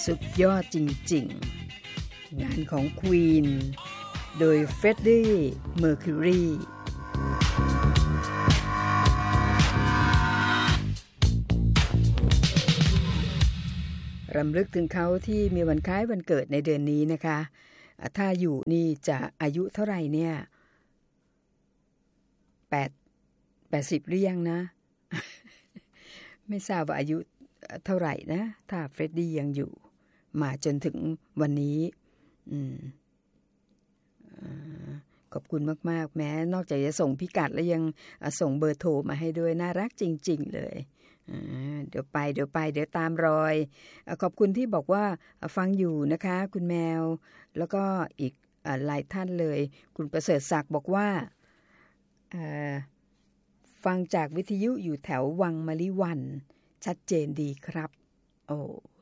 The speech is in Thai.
สุดยอดจริงๆงานของ Queen โดย Freddie Mercuryรำลึกถึงเขาที่มีวันคล้ายวันเกิดในเดือนนี้นะคะถ้าอยู่นี่จะอายุเท่าไหร่เนี่ย80หรือยังนะ ไม่ทราบว่าอายุเท่าไหร่นะถ้าเฟรดดี้ยังอยู่มาจนถึงวันนี้ขอบคุณมากๆแม้นอกจากจะส่งพิกัดแล้วยังส่งเบอร์โทรมาให้ด้วยน่ารักจริงๆเลยเดี๋ยวไปเดี๋ยวตามรอยขอบคุณที่บอกว่าฟังอยู่นะคะคุณแมวแล้วก็อีกหลายท่านเลยคุณประเสริฐศักดิ์บอกว่าฟังจากวิทยุอยู่แถววังมะลิวันชัดเจนดีครับโอ้